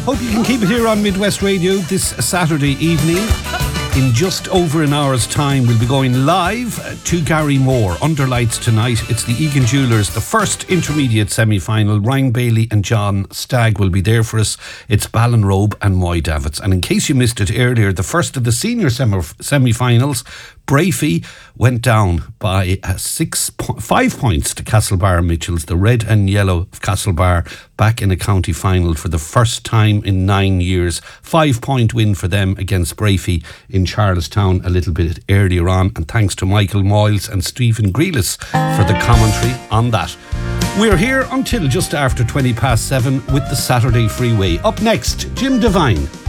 Hope you can keep it here on Midwest Radio this Saturday evening. In just over an hour's time, we'll be going live to Gary Moore under lights tonight. It's the Egan Jewellers, the first intermediate semi-final. Ryan Bailey and John Stagg will be there for us. It's Ballinrobe and Moy Davits. And in case you missed it earlier, the first of the senior semi-finals, Brafey went down by 5 points to Castlebar Mitchells, the red and yellow of Castlebar, back in a county final for the first time in 9 years. 5-point win for them against Brafey in Charlestown a little bit earlier on, and thanks to Michael Moyles and Stephen Grealis for the commentary on that. We're here until just after 7:20 with the Saturday Freeway. Up next, Jim Devine.